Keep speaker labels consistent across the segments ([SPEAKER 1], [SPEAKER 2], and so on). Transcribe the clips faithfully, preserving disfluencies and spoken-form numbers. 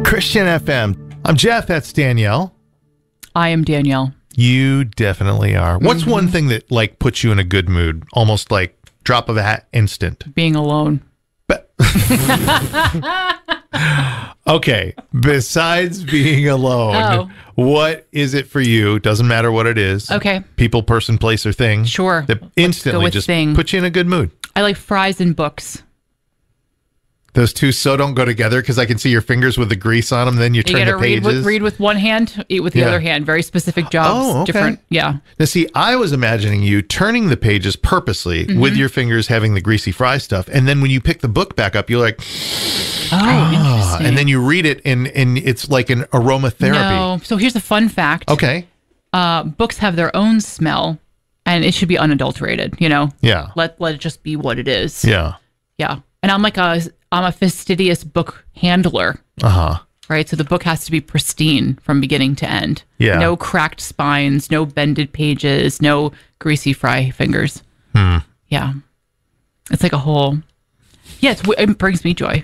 [SPEAKER 1] Christian F M. I'm Jeff. That's Danielle.
[SPEAKER 2] I am Danielle.
[SPEAKER 1] You definitely are. What's
[SPEAKER 2] Mm-hmm.
[SPEAKER 1] one thing that like puts you in a good mood? Almost like drop of a hat instant.
[SPEAKER 2] Being alone.
[SPEAKER 1] But okay. Besides being alone,
[SPEAKER 2] Oh.
[SPEAKER 1] what is it for you? Doesn't matter what it is.
[SPEAKER 2] Okay.
[SPEAKER 1] People, person, place, or thing.
[SPEAKER 2] Sure.
[SPEAKER 1] That
[SPEAKER 2] Let's
[SPEAKER 1] instantly
[SPEAKER 2] go with
[SPEAKER 1] just
[SPEAKER 2] thing.
[SPEAKER 1] put you in a good mood.
[SPEAKER 2] I like fries and books.
[SPEAKER 1] Those two so don't go together because I can see your fingers with the grease on them. Then you
[SPEAKER 2] You
[SPEAKER 1] turn
[SPEAKER 2] gotta
[SPEAKER 1] the
[SPEAKER 2] read
[SPEAKER 1] pages.
[SPEAKER 2] with, read with one hand, eat with the
[SPEAKER 1] Yeah.
[SPEAKER 2] other hand. Very specific jobs.
[SPEAKER 1] Oh, okay.
[SPEAKER 2] Different. Yeah.
[SPEAKER 1] Now, see, I was imagining you turning the pages purposely
[SPEAKER 2] Mm-hmm.
[SPEAKER 1] with your fingers having the greasy fry stuff. And then when you pick the book back up, you're like,
[SPEAKER 2] Oh,
[SPEAKER 1] ah,
[SPEAKER 2] interesting.
[SPEAKER 1] and then you read it and, and it's like an aromatherapy.
[SPEAKER 2] No. So here's a fun fact.
[SPEAKER 1] Okay.
[SPEAKER 2] Uh, books have their own smell, and it should be unadulterated. You know.
[SPEAKER 1] Yeah.
[SPEAKER 2] Let let it just be what it is.
[SPEAKER 1] Yeah.
[SPEAKER 2] Yeah. And I'm like a I'm a fastidious book handler.
[SPEAKER 1] Uh huh.
[SPEAKER 2] Right. So the book has to be pristine from beginning to end.
[SPEAKER 1] Yeah.
[SPEAKER 2] No cracked spines, no bended pages, no greasy fry fingers.
[SPEAKER 1] Hmm.
[SPEAKER 2] Yeah. It's like a whole, yeah, it's, it brings me joy.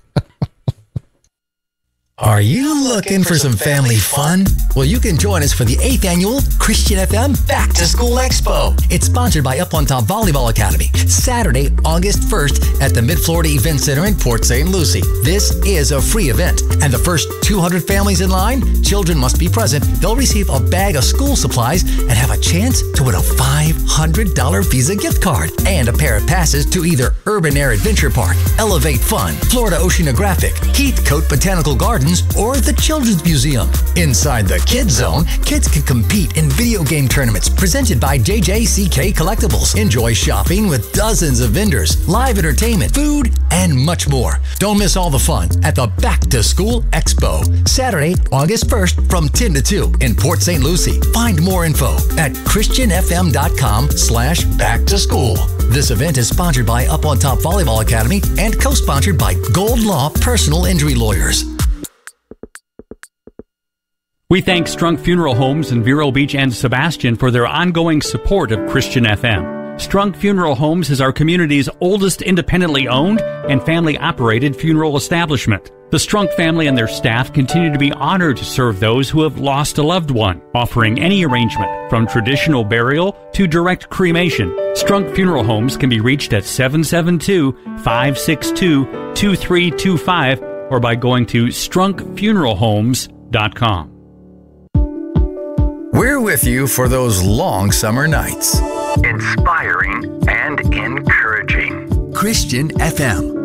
[SPEAKER 3] Are you looking for some family fun? Well, you can join us for the eighth annual Christian F M Back to School Expo. It's sponsored by Up on Top Volleyball Academy. Saturday, August first at the Mid-Florida Event Center in Port Saint Lucie. This is a free event, and the first two hundred families in line, children must be present. They'll receive a bag of school supplies and have a chance to win a five hundred dollars Visa gift card and a pair of passes to either Urban Air Adventure Park, Elevate Fun, Florida Oceanographic, Heathcote Botanical Gardens, or the Children's Museum. Inside the Kids Zone, kids can compete in video game tournaments presented by J J C K Collectibles. Enjoy shopping with dozens of vendors, live entertainment, food, and much more. Don't miss all the fun at the Back to School Expo, Saturday, August first from ten to two in Port Saint Lucie. Find more info at christianfm.com slash back to school. This event is sponsored by Up on Top Volleyball Academy and co-sponsored by Gold Law Personal Injury Lawyers.
[SPEAKER 4] We thank Strunk Funeral Homes in Vero Beach and Sebastian for their ongoing support of Christian F M. Strunk Funeral Homes is our community's oldest independently owned and family-operated funeral establishment. The Strunk family and their staff continue to be honored to serve those who have lost a loved one, offering any arrangement from traditional burial to direct cremation. Strunk Funeral Homes can be reached at seven seven two, five six two, two three two five or by going to strunk funeral homes dot com.
[SPEAKER 3] We're with you for those long summer nights.
[SPEAKER 5] Inspiring and encouraging.
[SPEAKER 3] Christian F M.